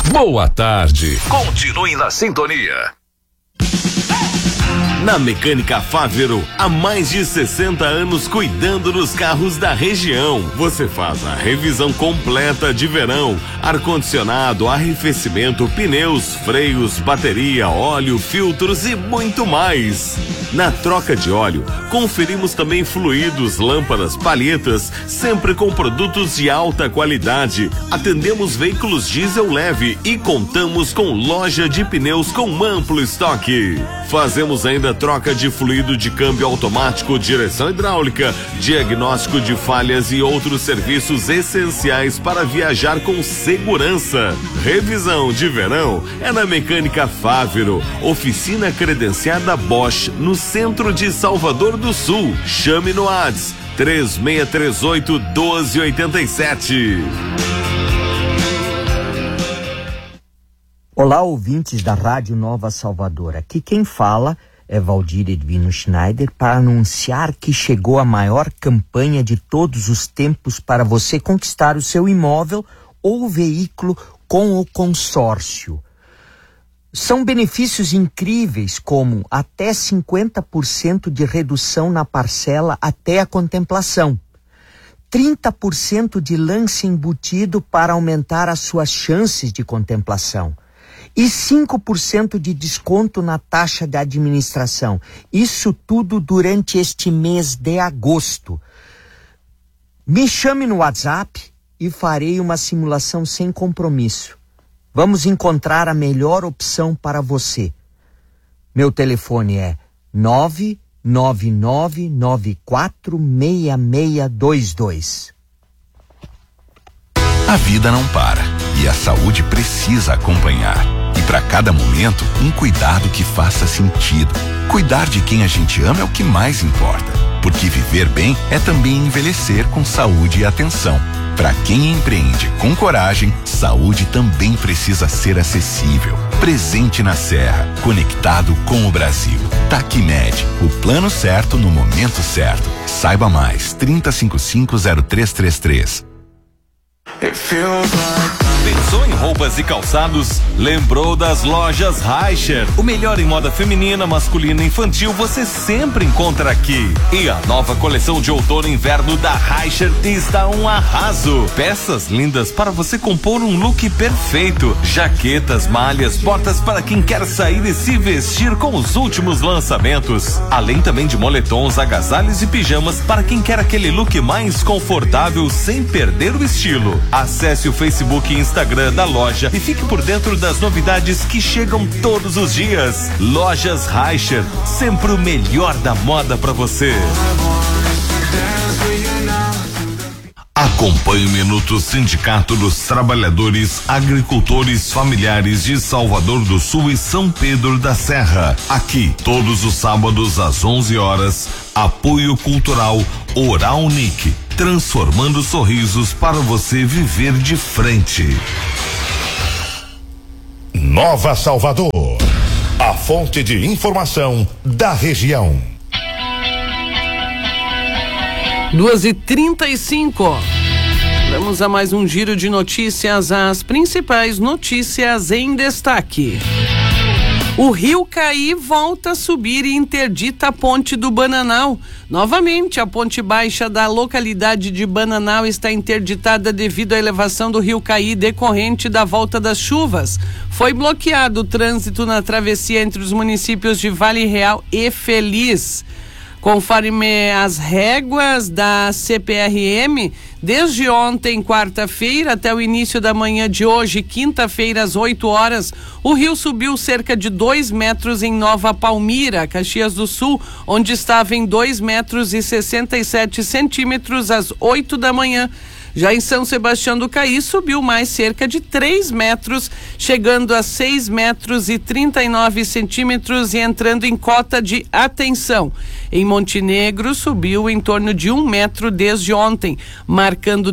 Boa tarde. Continue na sintonia. Na Mecânica Fávero, há mais de 60 anos cuidando dos carros da região. Você faz a revisão completa de verão, ar-condicionado, arrefecimento, pneus, freios, bateria, óleo, filtros e muito mais. Na troca de óleo, conferimos também fluidos, lâmpadas, palhetas, sempre com produtos de alta qualidade. Atendemos veículos diesel leve e contamos com loja de pneus com amplo estoque. Fazemos ainda troca de fluido de câmbio automático, direção hidráulica, diagnóstico de falhas e outros serviços essenciais para viajar com segurança. Revisão de verão é na Mecânica Fávero, oficina credenciada Bosch, no centro de Salvador do Sul. Chame no WhatsApp 3638-1287. Olá, ouvintes da Rádio Nova Salvador. Aqui quem fala é Valdir Edvino Schneider para anunciar que chegou a maior campanha de todos os tempos para você conquistar o seu imóvel ou veículo com o consórcio. São benefícios incríveis como até 50% de redução na parcela até a contemplação, 30% de lance embutido para aumentar as suas chances de contemplação, e 5% de desconto na taxa de administração. Isso tudo durante este mês de agosto. Me chame no WhatsApp e farei uma simulação sem compromisso. Vamos encontrar a melhor opção para você. Meu telefone é 999946622. A vida não para e a saúde precisa acompanhar. E para cada momento, um cuidado que faça sentido. Cuidar de quem a gente ama é o que mais importa. Porque viver bem é também envelhecer com saúde e atenção. Para quem empreende com coragem, saúde também precisa ser acessível. Presente na Serra, conectado com o Brasil. Tacmed, o plano certo no momento certo. Saiba mais, 3055-0333. Pensou em roupas e calçados? Lembrou das lojas Reicher. O melhor em moda feminina, masculina e infantil você sempre encontra aqui. E a nova coleção de outono e inverno da Reicher está um arraso. Peças lindas para você compor um look perfeito. Jaquetas, malhas, botas para quem quer sair e se vestir com os últimos lançamentos. Além também de moletons, agasalhos e pijamas para quem quer aquele look mais confortável sem perder o estilo. Acesse o Facebook e Instagram da loja e fique por dentro das novidades que chegam todos os dias. Lojas Reicher, sempre o melhor da moda para você. Acompanhe o Minuto Sindicato dos Trabalhadores Agricultores Familiares de Salvador do Sul e São Pedro da Serra. Aqui, todos os sábados às 11 horas, apoio cultural Oral Unique, transformando sorrisos para você viver de frente. Nova Salvador, a fonte de informação da região. 2h35. Vamos a mais um giro de notícias, as principais notícias em destaque. O Rio Caí volta a subir e interdita a ponte do Bananal. Novamente, a ponte baixa da localidade de Bananal está interditada devido à elevação do Rio Caí decorrente da volta das chuvas. Foi bloqueado o trânsito na travessia entre os municípios de Vale Real e Feliz. Conforme as réguas da CPRM, desde ontem, quarta-feira, até o início da manhã de hoje, quinta-feira, às 8 horas, o rio subiu cerca de 2 metros em Nova Palmira, Caxias do Sul, onde estava em 2,67 metros às 8 da manhã. Já em São Sebastião do Caí, subiu mais cerca de 3 metros, chegando a 6,39 metros e entrando em cota de atenção. Em Montenegro, subiu em torno de 1 metro desde ontem, marcando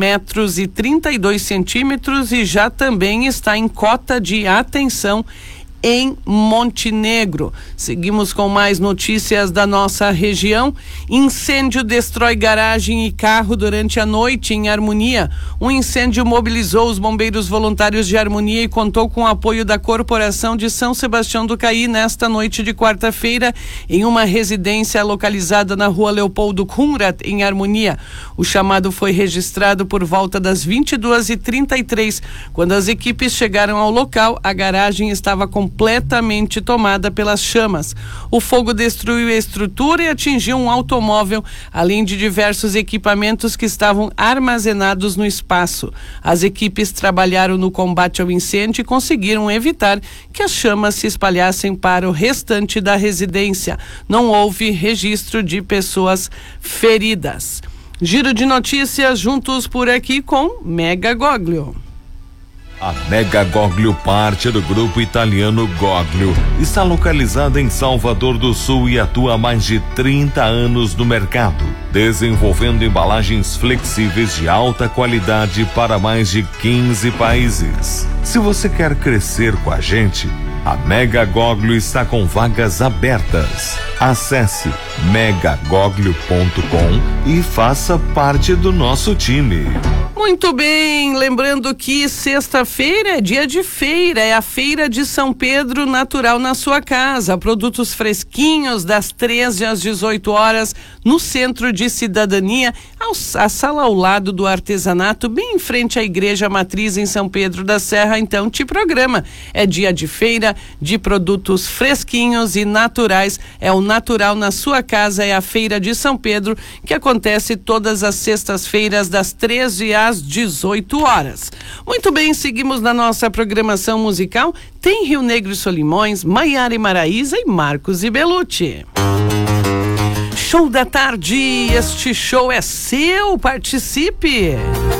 3,32 metros e já também está em cota de atenção em Montenegro. Seguimos com mais notícias da nossa região. Incêndio destrói garagem e carro durante a noite em Harmonia. Um incêndio mobilizou os bombeiros voluntários de Harmonia e contou com o apoio da Corporação de São Sebastião do Caí nesta noite de quarta-feira em uma residência localizada na rua Leopoldo Kunrat, em Harmonia. O chamado foi registrado por volta das 22h33. Quando as equipes chegaram ao local, a garagem estava completamente tomada pelas chamas. O fogo destruiu a estrutura e atingiu um automóvel, além de diversos equipamentos que estavam armazenados no espaço. As equipes trabalharam no combate ao incêndio e conseguiram evitar que as chamas se espalhassem para o restante da residência. Não houve registro de pessoas feridas. Giro de notícias juntos por aqui com Mega Goglio. A Mega Goglio, parte do grupo italiano Goglio, está localizada em Salvador do Sul e atua há mais de 30 anos no mercado, desenvolvendo embalagens flexíveis de alta qualidade para mais de 15 países. Se você quer crescer com a gente, a Mega Goglio está com vagas abertas. Acesse megagoglio.com e faça parte do nosso time. Muito bem, lembrando que sexta-feira é dia de feira, é a Feira de São Pedro Natural na sua casa. Produtos fresquinhos das 13 às 18 horas no Centro de Cidadania, a sala ao lado do artesanato, bem em frente à Igreja Matriz em São Pedro da Serra. Então te programa, é dia de feira de produtos fresquinhos e naturais, é o natural na sua casa, é a Feira de São Pedro, que acontece todas as sextas-feiras das 13 às 18 horas. Muito bem, seguimos na nossa programação musical. Tem Rio Negro e Solimões, Maiara e Maraísa e Marcos e Belucci. Show da tarde, este show é seu, participe!